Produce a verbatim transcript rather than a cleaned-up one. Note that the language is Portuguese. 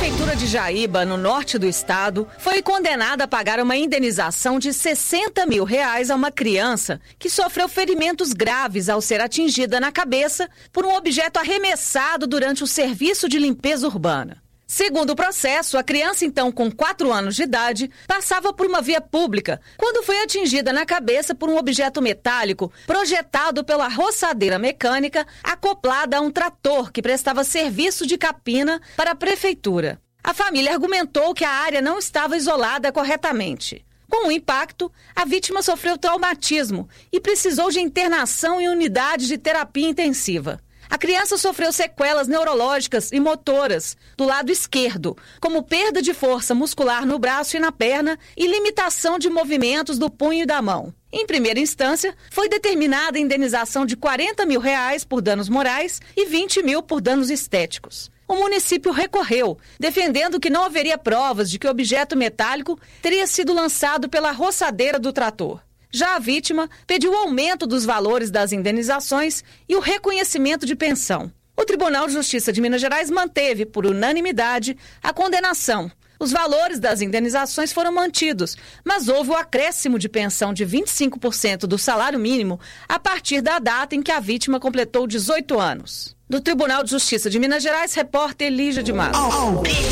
Prefeitura de Jaíba, no norte do estado, foi condenada a pagar uma indenização de sessenta mil reais a uma criança que sofreu ferimentos graves ao ser atingida na cabeça por um objeto arremessado durante o serviço de limpeza urbana. Segundo o processo, a criança, então com quatro anos de idade, passava por uma via pública quando foi atingida na cabeça por um objeto metálico projetado pela roçadeira mecânica acoplada a um trator que prestava serviço de capina para a prefeitura. A família argumentou que a área não estava isolada corretamente. Com o impacto, a vítima sofreu traumatismo e precisou de internação em unidade de terapia intensiva. A criança sofreu sequelas neurológicas e motoras do lado esquerdo, como perda de força muscular no braço e na perna e limitação de movimentos do punho e da mão. Em primeira instância, foi determinada a indenização de quarenta mil reais por danos morais e vinte mil por danos estéticos. O município recorreu, defendendo que não haveria provas de que o objeto metálico teria sido lançado pela roçadeira do trator. Já a vítima pediu o aumento dos valores das indenizações e o reconhecimento de pensão. O Tribunal de Justiça de Minas Gerais manteve, por unanimidade, a condenação. Os valores das indenizações foram mantidos, mas houve o acréscimo de pensão de vinte e cinco por cento do salário mínimo a partir da data em que a vítima completou dezoito anos. Do Tribunal de Justiça de Minas Gerais, repórter Lígia de Matos.